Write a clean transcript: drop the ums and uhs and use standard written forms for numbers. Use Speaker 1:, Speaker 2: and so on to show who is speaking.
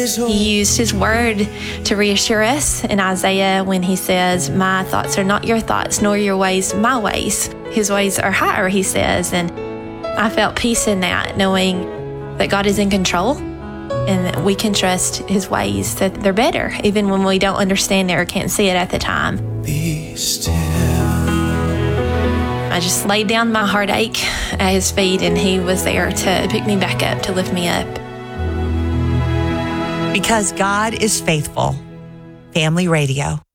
Speaker 1: He used his word to reassure us in Isaiah when he says, "My thoughts are not your thoughts, nor your ways my ways. His ways are higher," he says. And I felt peace in that, knowing that God is in control and that we can trust his ways, that they're better, even when we don't understand it or can't see it at the time.
Speaker 2: Be still.
Speaker 1: I just laid down my heartache at his feet, and he was there to pick me back up, to lift me up.
Speaker 3: Because God is faithful. Family Radio.